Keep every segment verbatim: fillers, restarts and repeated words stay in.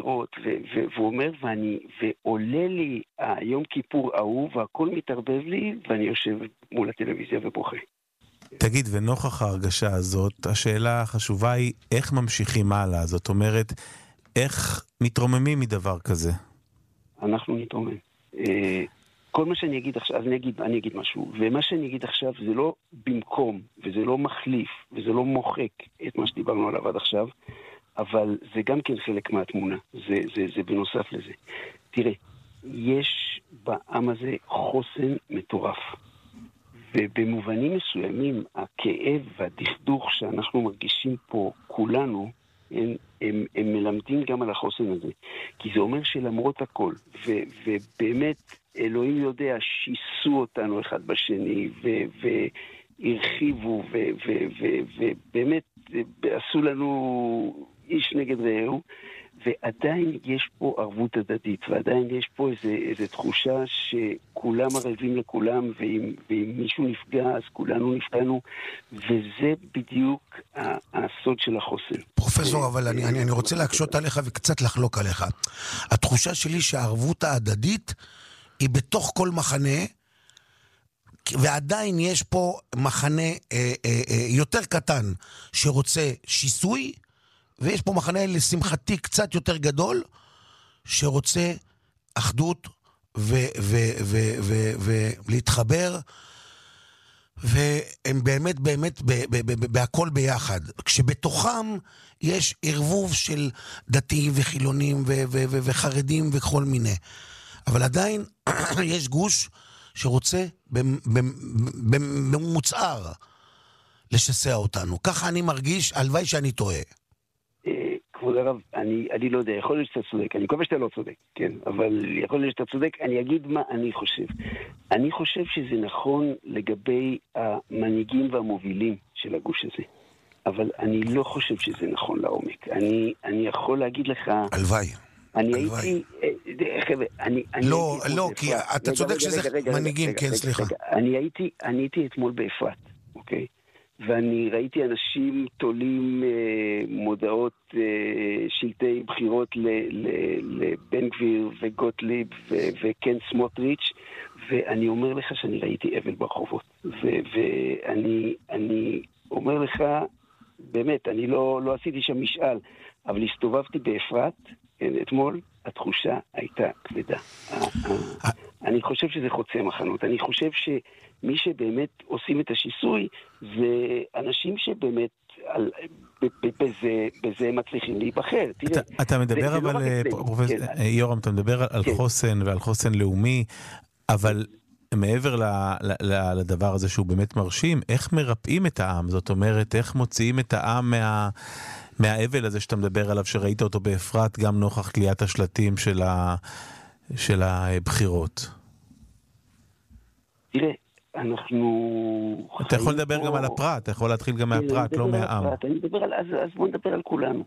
לראות, ו- ו- והוא אומר, ואני, ועולה לי היום כיפור אהוב, והכל מתערבב לי, ואני יושב מול הטלוויזיה ובוכה. תגיד, ונוכח ההרגשה הזאת, השאלה החשובה היא, איך ממשיכים הלאה? זאת אומרת, איך מתרוממים מדבר כזה? אנחנו נתרומם. כל מה שאני אגיד עכשיו, אז אני אגיד, אני אגיד משהו, ומה שאני אגיד עכשיו זה לא במקום, וזה לא מחליף, וזה לא מוחק את מה שדיברנו עליו עד עכשיו, אבל זה גם כן חלק מהתמונה, זה, זה, זה בנוסף לזה. תראה, יש בעם הזה חוסן מטורף, ובמובנים מסוימים, הכאב והדכדוך שאנחנו מרגישים פה כולנו, הם, הם, הם מלמדים גם על החוסן הזה. כי זה אומר שלמרות הכל, ו, ובאמת אלוהים יודע, שיסו אותנו אחד בשני, ו, והרחיבו, ו, ו, ו, ובאמת עשו לנו איש נגד רעהו, ועדיין יש פה ערבות הדדית, ועדיין יש פה איזו איזו תחושה שכולם ערבים לכולם, ואם, ואם מישהו נפגע, אז כולנו נפגענו, וזה בדיוק הסוד של החוסן. פרופסור, אבל אני, אני, אני רוצה להקשות עליך וקצת לחלוק עליך. התחושה שלי שהערבות ההדדית היא בתוך כל מחנה, ועדיין יש פה מחנה אה, אה, אה, יותר קטן שרוצה שיסוי, ויש פה מחנה לשמחתי קצת יותר גדול שרוצה אחדות ולהתחבר, והם באמת באמת בהכל ביחד, כשבתוכם יש ערבוב של דתיים וחילונים וחרדים וכל מיני, אבל עדיין יש גוש שרוצה במוצער לשסע אותנו. ככה אני מרגיש, הלוואי שאני טועה. כבוד הרב, אני, אני לא יודע, יכול להיות שאתה צודק, אני מקווה שאתה לא צודק, כן, אבל יכול להיות שאתה צודק, אני אגיד מה אני חושב. אני חושב שזה נכון לגבי המנהיגים והמובילים של הגוש הזה, אבל אני לא חושב שזה נכון לעומק. אני, אני יכול להגיד לך... הלוואי. אני הייתי... אני, אני לא, הייתי לא, כי באפרת. אתה רגע, צודק רגע, שזה רגע, רגע, מנהיגים, רגע, כן, רגע, סליחה. רגע. אני הייתי, אני הייתי אתמול באפרת, אוקיי? ואני ראיתי אנשים תולים אה, מודעות, אה, שלטי בחירות לבן גביר וגוטליב ו- וכן סמוטריץ', ואני אומר לך שאני ראיתי אבל ברחובות. ו- ואני אני אומר לך, באמת, אני לא, לא עשיתי שם משאל, אבל הסתובבתי באפרת, כן, אתמול, התחושה הייתה כבדה. אני חושב שזה חוצה מחנות. אני חושב שמי שבאמת עושים את השיסוי, זה אנשים שבאמת על, בזה, בזה מצליחים להיבחר. תראה, אתה, אתה מדבר זה, אבל, זה לא פרופסור כן. יורם, אתה מדבר על כן. חוסן ועל חוסן לאומי, אבל מעבר ל, ל, לדבר הזה שהוא באמת מרשים, איך מרפאים את העם? זאת אומרת, איך מוציאים את העם מה... מהאבל הזה שאתה מדבר עליו, שראית אותו באפרת, גם נוכח קליעת השלטים של, ה... של הבחירות? תראה, אנחנו... אתה יכול לדבר פה... גם על הפרט, אתה יכול להתחיל גם מהפרט, לא מהעם. אני מדבר על... אז, אז בוא נדבר על כולנו.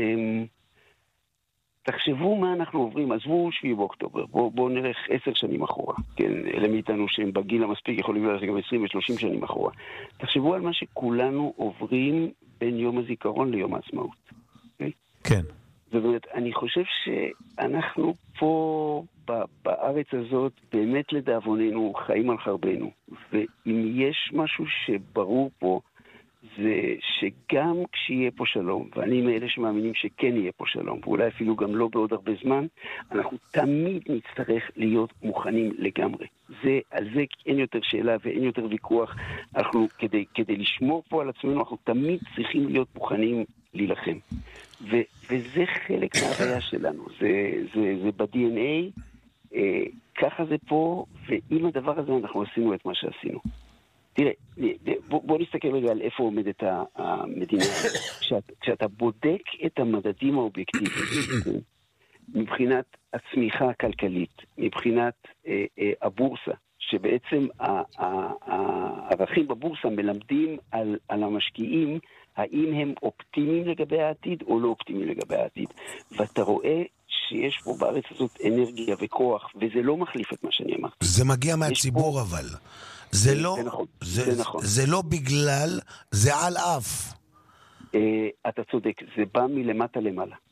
תחשבו מה אנחנו עוברים, עזבו שביעי באוקטובר, בואו בוא נלך עשר שנים אחורה, כן, אלה מאיתנו שהם בגיל המספיק יכולים ללכת גם עשרים ושלושים שנים אחורה. תחשבו על מה שכולנו עוברים בין יום הזיכרון ליום העצמאות. Okay? כן. זאת אומרת, אני חושב שאנחנו פה בארץ הזאת באמת לדאבוננו חיים על חרבנו, ואם יש משהו שברור פה, זה שגם כשיהיה פה שלום, ואני מאלה שמאמינים שכן יהיה פה שלום, ואולי אפילו גם לא בעוד הרבה זמן, אנחנו תמיד נצטרך להיות מוכנים לגמרי. זה, על זה אין יותר שאלה ואין יותר ויכוח. אנחנו, כדי, כדי לשמור פה על עצמנו, אנחנו תמיד צריכים להיות מוכנים להילחם. ו, וזה חלק מההוויה שלנו. זה, זה, זה ב-די אן איי, אה, ככה זה פה, ועם הדבר הזה אנחנו עשינו את מה שעשינו. תראה, בוא, בוא נסתכל רגע על איפה עומדת המדינה. כשאת, כשאתה בודק את המדדים האובייקטיביים, מבחינת הצמיחה הכלכלית, מבחינת אה, אה, הבורסה, שבעצם הערכים בבורסה מלמדים על, על המשקיעים, האם הם אופטימיים לגבי העתיד או לא אופטימיים לגבי העתיד. ואתה רואה שיש פה בארץ הזאת אנרגיה וכוח, וזה לא מחליף את מה שאני אמרתי. זה מגיע מהציבור פה... אבל. זה לא, זה נכון, זה, זה נכון. זה לא בגלל, זה על אף. Uh, אתה צודק, זה בא מלמטה למעלה.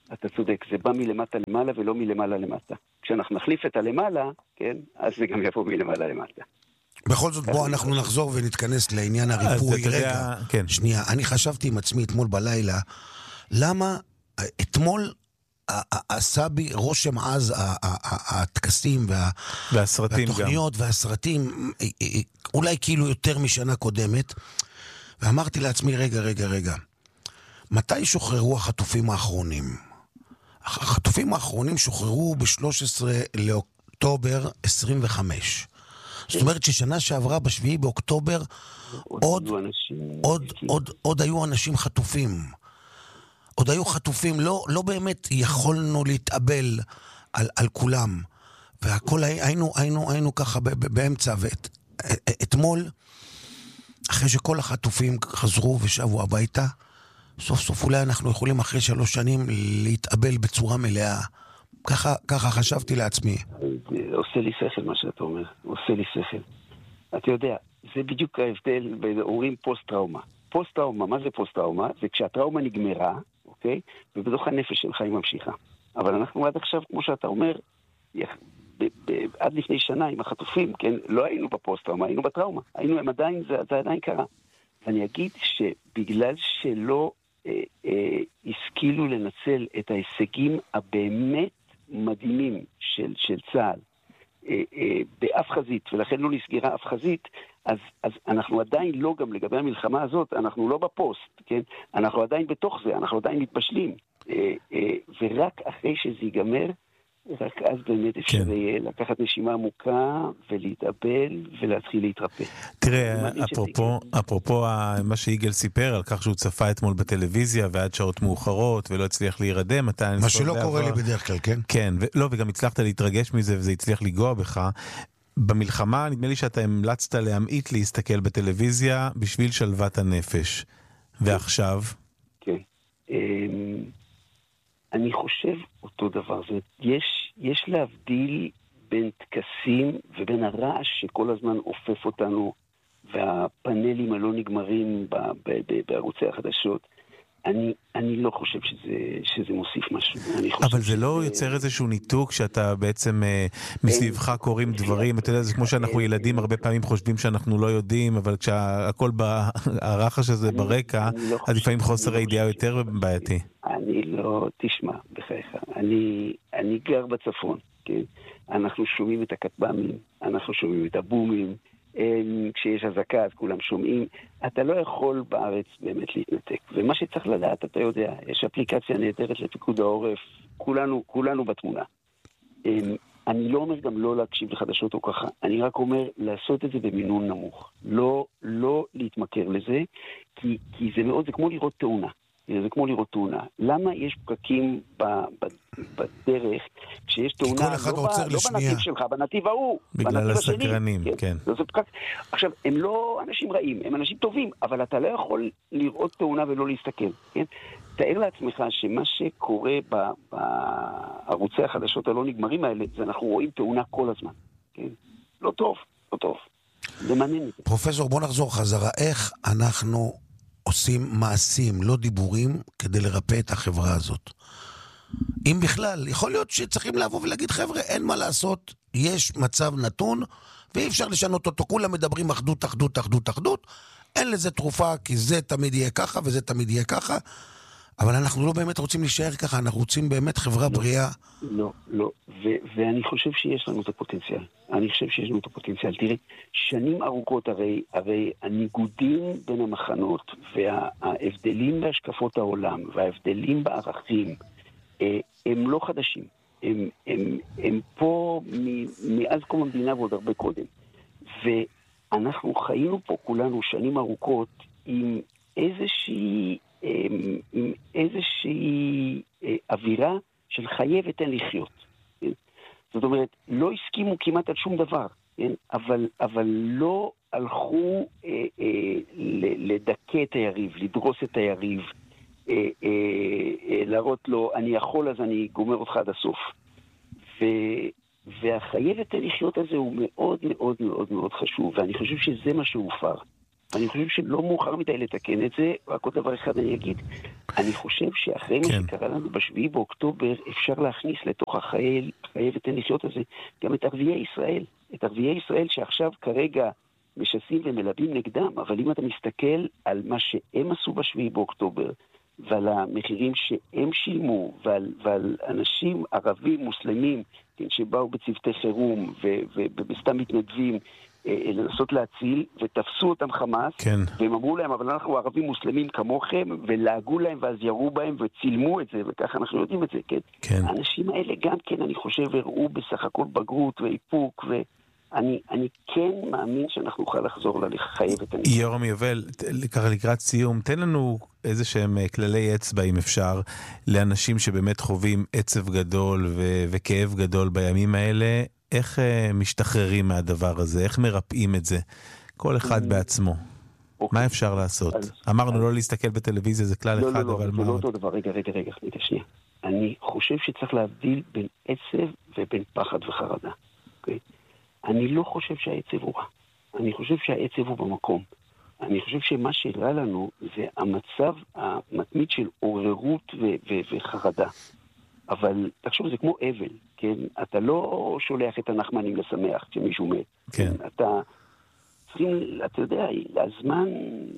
אתה צודק, זה בא מלמטה למעלה ולא מלמעלה למטה. כשאנחנו נחליף את הלמעלה, כן, אז זה גם יבוא מלמעלה למטה. בכל זאת, בוא אנחנו נחזור ונתכנס לעניין הריפוי. רגע, כן. שנייה, אני חשבתי עם עצמי אתמול בלילה, למה אתמול עשה בי רושם עז הטקסים והתוכניות והסרטים, אולי כאילו יותר משנה קודמת, ואמרתי לעצמי, רגע, רגע, רגע, מתי שוחררו החטופים האחרונים? החטופים האחרונים שוחררו ב-שלושה עשר לאוקטובר עשרים וחמש. זאת אומרת ששנה שעברה בשביעי באוקטובר עוד, עוד, עוד, עוד היו אנשים חטופים. עוד היו חטופים, לא, לא באמת יכולנו להתאבל על, על כולם. והכל היינו, היינו, היינו ככה באמצע. ואתמול, אחרי שכל החטופים חזרו ושבו הביתה, סוף סוף אולי אנחנו יכולים אחרי שלוש שנים להתאבל בצורה מלאה. ככה, ככה חשבתי לעצמי. עושה לי שכל מה שאתה אומר, עושה לי שכל. אתה יודע, זה בדיוק ההבדל, אומרים פוסט-טראומה. פוסט-טראומה, מה זה פוסט-טראומה? זה כשהטראומה נגמרה, אוקיי? ובתוך הנפש שלך היא ממשיכה. אבל אנחנו עד עכשיו, כמו שאתה אומר, עד לפני שנה עם החטופים, כן? לא היינו בפוסט-טראומה, היינו בטראומה. היינו, הם עדיין, זה, זה עדיין קרה. ואני אגיד שבגלל שלא אה, אה, השכילו לנצל את ההישגים הבאמת מדהימים של, של צה"ל אה, אה, באף חזית, ולכן לא נסגרה אף חזית, אז, אז אנחנו עדיין לא, גם לגבי המלחמה הזאת, אנחנו לא בפוסט, כן? אנחנו עדיין בתוך זה, אנחנו עדיין מתבשלים. אה, אה, ורק אחרי שזה ייגמר, רק אז באמת אפשר כן. יהיה לקחת נשימה עמוקה ולהתאבל ולהתחיל להתרפא. תראה, אפרופו, אפרופו מה שיגאל סיפר על כך שהוא צפה אתמול בטלוויזיה ועד שעות מאוחרות ולא הצליח להירדם. מה שלא קורה לי בדרך כלל, כן? כן, לא, וגם הצלחת להתרגש מזה וזה הצליח לגוע בך. במלחמה נדמה לי שאתה המלצת להמעיט להסתכל בטלוויזיה בשביל שלוות הנפש. ועכשיו? כן. אני חושב אותו דבר. זאת אומרת, יש, יש להבדיל בין תקסים ובין הרעש שכל הזמן אופף אותנו, והפאנלים הלא נגמרים ב, ב, ב, בערוצי החדשות. אני, אני לא חושב שזה, שזה מוסיף משהו. אבל זה לא יוצר איזשהו ניתוק שאתה בעצם מסביבך קוראים דברים. אתה יודע, זה כמו שאנחנו ילדים הרבה פעמים חושבים שאנחנו לא יודעים, אבל כשהכל הרחש הזה ברקע, אז לפעמים חוסר הידיעה יותר בעייתי. אני לא, תשמע, בחייך. אני, אני גר בצפון, כן? אנחנו שומעים את הכטב"מים, אנחנו שומעים את הבומים, כשיש הזקה אז כולם שומעים. אתה לא יכול בארץ באמת להתנתק. ומה שצריך לדעת, אתה יודע, יש אפליקציה נהדרת לפיקוד העורף, כולנו, כולנו בתמונה. אני לא אומר גם לא להקשיב לחדשות או ככה, אני רק אומר לעשות את זה במינון נמוך. לא, לא להתמכר לזה, כי, כי זה מאוד, זה כמו לראות תאונה. זה כמו לראות תאונה. למה יש פקקים בדרך כשיש תאונה? כי כל אחד עוצר לשנייה. לא בנתיב שלך, בנתיב ההוא. בגלל הסקרנים, כן. עכשיו, הם לא אנשים רעים, הם אנשים טובים, אבל אתה לא יכול לראות תאונה ולא להסתכל, כן? תאר לעצמך שמה שקורה בערוצי החדשות הלא נגמרים האלה, זה אנחנו רואים תאונה כל הזמן, כן? לא טוב, לא טוב. זה מעניין. פרופסור, בוא נחזור חזרה. איך אנחנו עושים מעשים, לא דיבורים, כדי לרפא את החברה הזאת? אם בכלל, יכול להיות שצריכים לבוא ולהגיד, חבר'ה, אין מה לעשות, יש מצב נתון, ואי אפשר לשנות אותו. כולם מדברים אחדות, אחדות, אחדות, אחדות. אין לזה תרופה, כי זה תמיד יהיה ככה, וזה תמיד יהיה ככה. אבל אנחנו לא באמת רוצים להישאר ככה, אנחנו רוצים באמת חברה לא, בריאה. לא, לא, ו- ואני חושב שיש לנו את הפוטנציאל. אני חושב שיש לנו את הפוטנציאל. תראה, שנים ארוכות הרי, הרי הניגודים בין המחנות, וההבדלים בהשקפות העולם, וההבדלים בערכים, הם לא חדשים. הם, הם, הם פה מ- מאז קום המדינה ועוד הרבה קודם. ואנחנו חיינו פה כולנו שנים ארוכות עם איזושהי... עם איזושהי אווירה של חיה ותן לחיות. זאת אומרת, לא הסכימו כמעט על שום דבר, אבל, אבל לא הלכו אה, אה, לדכא את היריב, לדרוס את היריב, אה, אה, אה, להראות לו, אני יכול אז אני גומר אותך עד הסוף. ו, והחיה ותן לחיות הזה הוא מאוד מאוד מאוד מאוד חשוב, ואני חושב שזה מה שהופר. אני חושב שלא מאוחר מדי לתקן את זה, רק עוד דבר אחד אני אגיד, אני חושב שאחרי מה שקרה לנו בשביעי באוקטובר, אפשר להכניס לתוך החייל, חייבת לחיות הזה, גם את ערביי ישראל. את ערביי ישראל שעכשיו כרגע משסים ומלבים נגדם, אבל אם אתה מסתכל על מה שהם עשו בשביעי באוקטובר, ועל המחירים שהם שילמו, ועל, ועל אנשים ערבים, מוסלמים, כן, שבאו בצוותי חירום, ובסתם מתנדבים, לנסות להציל, ותפסו אותם חמאס, כן. והם אמרו להם, אבל אנחנו ערבים מוסלמים כמוכם, ולהגו להם, ואז ירו בהם, וצילמו את זה, וככה אנחנו יודעים את זה, כן? כן. האנשים האלה גם כן, אני חושב, הראו בסך הכל בגרות ואיפוק, ואני אני כן מאמין שאנחנו נוכל לחזור לחייב את הנושא. יורם יובל, ככה לקראת סיום, תן לנו איזה שהם כללי אצבע, אם אפשר, לאנשים שבאמת חווים עצב גדול ו- וכאב גדול בימים האלה, איך uh, משתחררים מהדבר הזה? איך מרפאים את זה? כל אחד בעצמו. Okay. מה אפשר לעשות? אז, אמרנו אז... לא להסתכל בטלוויזיה, זה כלל לא, אחד, לא, אבל לא, מה לא עוד? אותו דבר, רגע, רגע, רגע, רגע, שנייה. אני חושב שצריך להבדיל בין עצב ובין פחד וחרדה. Okay? אני לא חושב שהעצב הוא רע. אני חושב שהעצב הוא במקום. אני חושב שמה שרע לנו זה המצב המתמיד של עוררות ו- ו- וחרדה. אבל תחשוב, זה כמו אבל, כן? אתה לא שולח את הנחמנים לשמח כשמישהו מת. כן. אתה צריכים, אתה יודע, הזמן,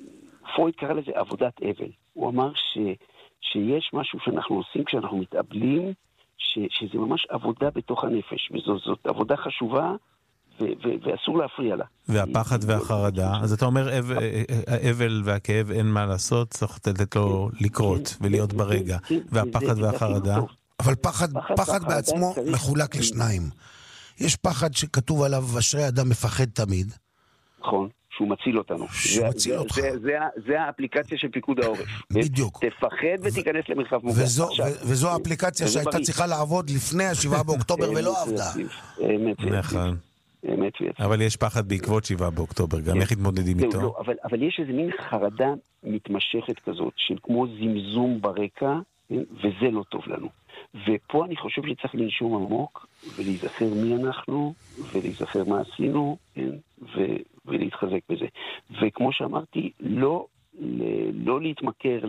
פרויד קרא לזה עבודת אבל. הוא אמר ש, שיש משהו שאנחנו עושים כשאנחנו מתאבלים, ש, שזה ממש עבודה בתוך הנפש, וזאת עבודה חשובה, ו, ו, ואסור להפריע לה. והפחד והחרדה, אז אתה אומר, האבל והכאב אין מה לעשות, צריך לתת לו לקרות ולהיות ברגע. והפחד והחרדה... אבל פחד, פחד בעצמו מחולק לשניים. יש פחד שכתוב עליו, אשרי אדם מפחד תמיד. נכון, שהוא מציל אותנו. שהוא מציל אותך. זה האפליקציה של פיקוד העורף. בדיוק. תפחד ותיכנס למרחב מוגן. וזו האפליקציה שהייתה צריכה לעבוד לפני השבעה באוקטובר ולא עבדה. נכון. אבל יש פחד בעקבות שבעה באוקטובר, גם איך התמודדים איתו? אבל יש איזה מין חרדה מתמשכת כזאת, של כמו זמזום ברקע, וזה לא טוב לנו. ופה אני חושב שצריך לנשום עמוק, ולהיזכר מי אנחנו, ולהיזכר מה עשינו, ו- ולהתחזק בזה. וכמו שאמרתי, לא, לא להתמכר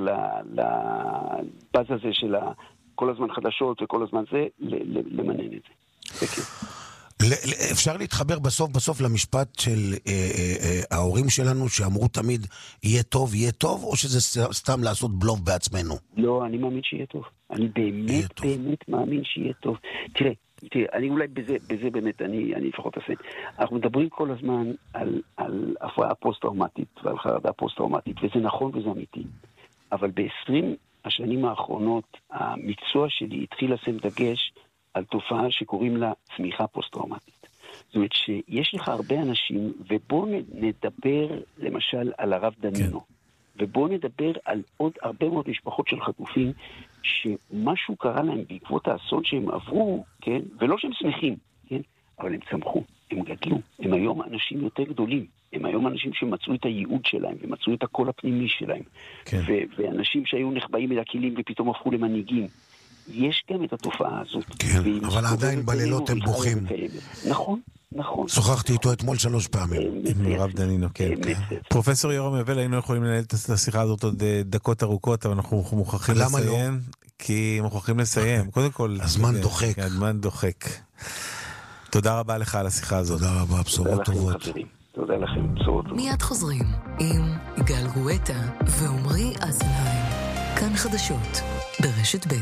לבאז הזה של כל הזמן חדשות וכל הזמן זה, למנן את זה. זה כן. אפשר להתחבר בסוף בסוף למשפט של אה, אה, אה, ההורים שלנו שאמרו תמיד יהיה טוב, יהיה טוב, או שזה סתם לעשות בלוף בעצמנו? לא, אני מאמין שיהיה טוב. אני באמת באמת מאמין שיהיה טוב. תראה, תראה, אני אולי בזה, בזה באמת, אני, אני לפחות אעשה. אנחנו מדברים כל הזמן על, על הפרעה פוסט-טראומטית ועל חרדה פוסט-טראומטית, וזה נכון וזה אמיתי. אבל ב-עשרים השנים האחרונות, המקצוע שלי התחיל לשים דגש על תופעה שקוראים לה צמיחה פוסט-טראומטית. זאת אומרת שיש לך הרבה אנשים, ובוא נדבר למשל על הרב דנינו, כן. ובוא נדבר על עוד הרבה מאוד משפחות של חטופים, שמשהו קרה להם בעקבות האסון שהם עברו, כן? ולא שהם שמחים, כן? אבל הם צמחו, הם גדלו, הם היום אנשים יותר גדולים, הם היום אנשים שמצאו את הייעוד שלהם, ומצאו את הקול הפנימי שלהם, כן. ו- ואנשים שהיו נחבאים אל הכלים ופתאום הפכו למנהיגים. יש גם את התופעה הזאת. כן, אבל עדיין בלילות הם בוכים. נכון, נכון. שוחחתי איתו אתמול שלוש פעמים. עם הרב דנינו, כן. פרופסור יורם יובל, היינו יכולים לנהל את השיחה הזאת עוד דקות ארוכות, אבל אנחנו מוכרחים לסיים. כי מוכרחים לסיים. קודם כל... הזמן דוחק. הזמן דוחק. תודה רבה לך על השיחה הזאת. תודה רבה, בשורות טובות. תודה לכם, בשורות טובות. מיד חוזרים עם גל גואטה ועומרי אזנהיים. כאן חדשות ברשת ב'.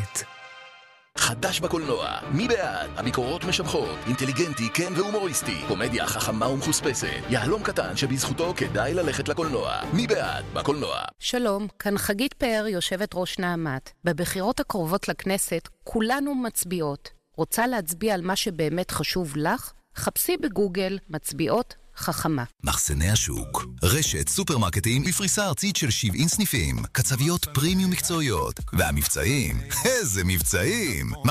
חדש בקולנוע, מי בעד? הביקורות משבחות, אינטליגנטי, כן והומוריסטי, קומדיה חכמה ומחוספסת, יהלום קטן שבזכותו כדאי ללכת לקולנוע. מי בעד? בקולנוע. שלום, כאן חגית פאר, יושבת ראש נעמת. בבחירות הקרובות לכנסת, כולנו מצביעות. רוצה להצביע על מה שבאמת חשוב לך? חפשי בגוגל מצביעות חכמה. מחסני השוק, רשת סופרמרקטים בפריסה ארצית של שבעים סניפים, קצביות פרימיום מקצועיות, והמבצעים, איזה מבצעים!